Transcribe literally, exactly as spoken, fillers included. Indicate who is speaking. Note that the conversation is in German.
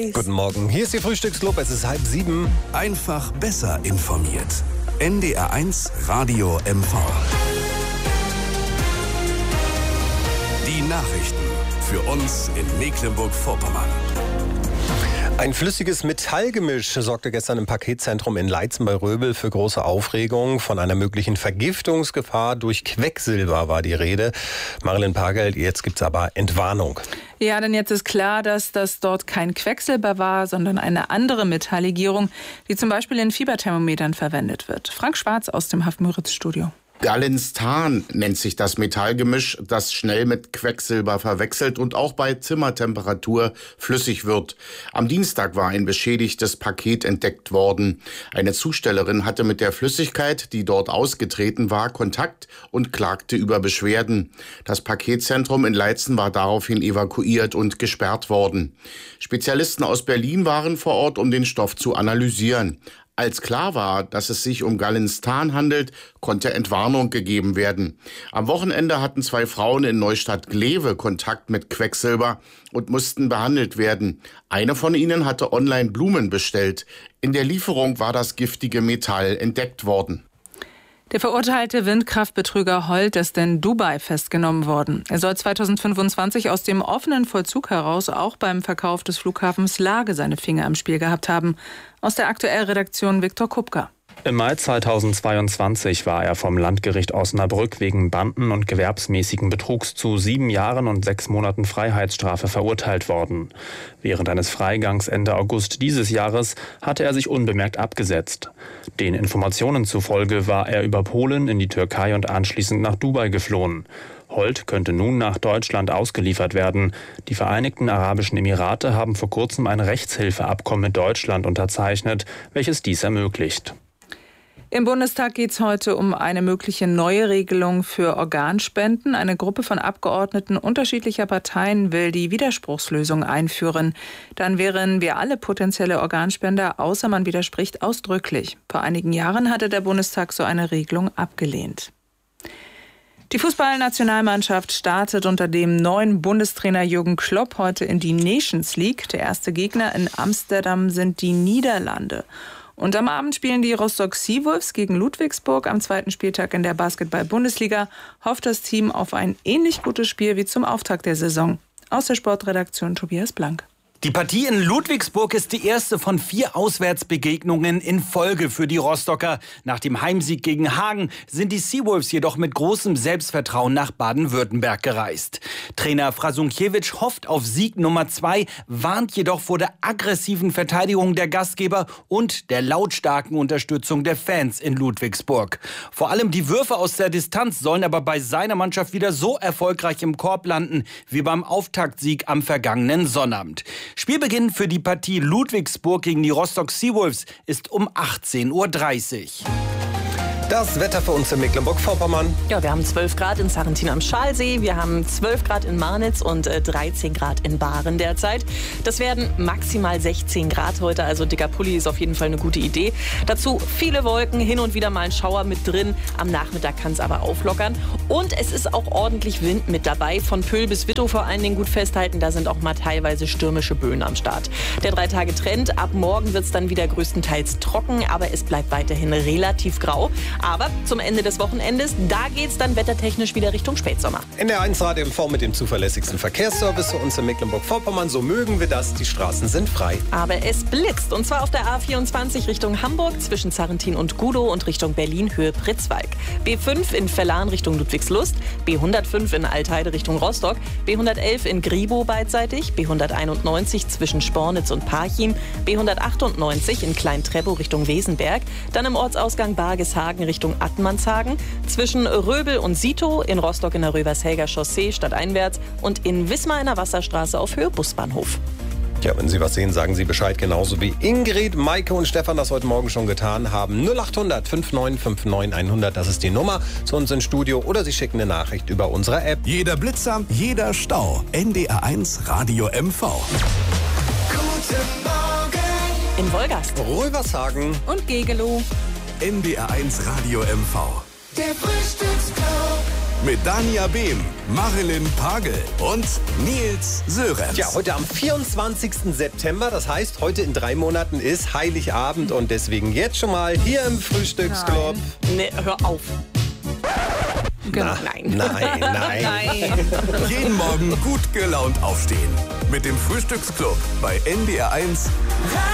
Speaker 1: Hyundais.
Speaker 2: Guten Morgen, hier ist Ihr Frühstücksclub, es ist halb sieben.
Speaker 3: Einfach besser informiert. N D R eins Radio M V. Die Nachrichten für uns in Mecklenburg-Vorpommern.
Speaker 2: Ein flüssiges Metallgemisch sorgte gestern im Paketzentrum in Leitzen bei Röbel für große Aufregung. Von einer möglichen Vergiftungsgefahr durch Quecksilber war die Rede. Marilyn Pagel, jetzt gibt's aber Entwarnung.
Speaker 1: Ja, denn jetzt ist klar, dass das dort kein Quecksilber war, sondern eine andere Metalllegierung, die zum Beispiel in Fieberthermometern verwendet wird. Frank Schwarz aus dem Haft-Müritz-Studio.
Speaker 4: Gallinstan nennt sich das Metallgemisch, das schnell mit Quecksilber verwechselt und auch bei Zimmertemperatur flüssig wird. Am Dienstag war ein beschädigtes Paket entdeckt worden. Eine Zustellerin hatte mit der Flüssigkeit, die dort ausgetreten war, Kontakt und klagte über Beschwerden. Das Paketzentrum in Leitzen war daraufhin evakuiert und gesperrt worden. Spezialisten aus Berlin waren vor Ort, um den Stoff zu analysieren. Als klar war, dass es sich um Gallinstan handelt, konnte Entwarnung gegeben werden. Am Wochenende hatten zwei Frauen in Neustadt-Glewe Kontakt mit Quecksilber und mussten behandelt werden. Eine von ihnen hatte online Blumen bestellt. In der Lieferung war das giftige Metall entdeckt worden.
Speaker 1: Der verurteilte Windkraftbetrüger Holt ist in Dubai festgenommen worden. Er soll zweitausendfünfundzwanzig aus dem offenen Vollzug heraus auch beim Verkauf des Flughafens Lage seine Finger im Spiel gehabt haben. Aus der Aktuell-Redaktion Viktor Kupka.
Speaker 5: Im Mai zweitausendzweiundzwanzig war er vom Landgericht Osnabrück wegen Banden- und gewerbsmäßigen Betrugs zu sieben Jahren und sechs Monaten Freiheitsstrafe verurteilt worden. Während eines Freigangs Ende August dieses Jahres hatte er sich unbemerkt abgesetzt. Den Informationen zufolge war er über Polen in die Türkei und anschließend nach Dubai geflohen. Holt könnte nun nach Deutschland ausgeliefert werden. Die Vereinigten Arabischen Emirate haben vor kurzem ein Rechtshilfeabkommen mit Deutschland unterzeichnet, welches dies ermöglicht.
Speaker 1: Im Bundestag geht es heute um eine mögliche neue Regelung für Organspenden. Eine Gruppe von Abgeordneten unterschiedlicher Parteien will die Widerspruchslösung einführen. Dann wären wir alle potenzielle Organspender, außer man widerspricht ausdrücklich. Vor einigen Jahren hatte der Bundestag so eine Regelung abgelehnt. Die Fußballnationalmannschaft startet unter dem neuen Bundestrainer Jürgen Klopp heute in die Nations League. Der erste Gegner in Amsterdam sind die Niederlande. Und am Abend spielen die Rostock Seawolves gegen Ludwigsburg. Am zweiten Spieltag in der Basketball-Bundesliga hofft das Team auf ein ähnlich gutes Spiel wie zum Auftakt der Saison. Aus der Sportredaktion Tobias Blank.
Speaker 6: Die Partie in Ludwigsburg ist die erste von vier Auswärtsbegegnungen in Folge für die Rostocker. Nach dem Heimsieg gegen Hagen sind die Seawolves jedoch mit großem Selbstvertrauen nach Baden-Württemberg gereist. Trainer Frasunkiewicz hofft auf Sieg Nummer zwei, warnt jedoch vor der aggressiven Verteidigung der Gastgeber und der lautstarken Unterstützung der Fans in Ludwigsburg. Vor allem die Würfe aus der Distanz sollen aber bei seiner Mannschaft wieder so erfolgreich im Korb landen wie beim Auftaktsieg am vergangenen Sonnabend. Spielbeginn für die Partie Ludwigsburg gegen die Rostock Seawolves ist um achtzehn Uhr dreißig.
Speaker 2: Das Wetter für uns in Mecklenburg-Vorpommern.
Speaker 7: Ja, wir haben zwölf Grad in Sarrentin am Schalsee, wir haben zwölf Grad in Marnitz und äh, dreizehn Grad in Bahren derzeit. Das werden maximal sechzehn Grad heute, also dicker Pulli ist auf jeden Fall eine gute Idee. Dazu viele Wolken, hin und wieder mal ein Schauer mit drin. Am Nachmittag kann es aber auflockern. Und es ist auch ordentlich Wind mit dabei. Von Pöhl bis Wittow vor allen Dingen gut festhalten, da sind auch mal teilweise stürmische Böen am Start. Der drei Tage Trend, ab morgen wird es dann wieder größtenteils trocken, aber es bleibt weiterhin relativ grau. Aber zum Ende des Wochenendes, da geht's dann wettertechnisch wieder Richtung Spätsommer.
Speaker 2: N D R eins Radio M V mit dem zuverlässigsten Verkehrsservice für uns in Mecklenburg-Vorpommern. So mögen wir das. Die Straßen sind frei.
Speaker 7: Aber es blitzt. Und zwar auf der A vierundzwanzig Richtung Hamburg zwischen Sarrentin und Gudow und Richtung Berlin Höhe Pritzwalk. B fünf in Verlan Richtung Ludwigslust. B hundertfünf in Altheide Richtung Rostock. B hundertelf in Gribow beidseitig. B hunderteinundneunzig zwischen Spornitz und Parchim. B hundertachtundneunzig in Klein-Treppow Richtung Wesenberg. Dann im Ortsausgang Bargeshagen Richtung Attmannshagen, zwischen Röbel und Sito, in Rostock in der Rövershelger Chaussee stadteinwärts und in Wismar in der Wasserstraße auf Höhe Busbahnhof.
Speaker 2: Ja, wenn Sie was sehen, sagen Sie Bescheid, genauso wie Ingrid, Maike und Stefan das heute Morgen schon getan haben. null acht hundert fünfundneunzig neunundfünfzig hundert, das ist die Nummer zu uns ins Studio oder Sie schicken eine Nachricht über unsere App.
Speaker 3: Jeder Blitzer, jeder Stau. N D R eins Radio M V.
Speaker 8: Guten Morgen
Speaker 7: in Wolgast,
Speaker 2: Rövershagen
Speaker 1: und Gegelow.
Speaker 3: N D R eins Radio M V.
Speaker 8: Der Frühstücksclub.
Speaker 3: Mit Dania Behm, Marilyn Pagel und Nils Sörenz.
Speaker 2: Ja, heute am vierundzwanzigsten September, das heißt, heute in drei Monaten ist Heiligabend und deswegen jetzt schon mal hier im Frühstücksclub.
Speaker 7: Nee, hör auf.
Speaker 1: Genau.
Speaker 7: Nein.
Speaker 2: Nein, nein.
Speaker 1: Nein.
Speaker 3: Jeden Morgen gut gelaunt aufstehen. Mit dem Frühstücksclub bei N D R eins.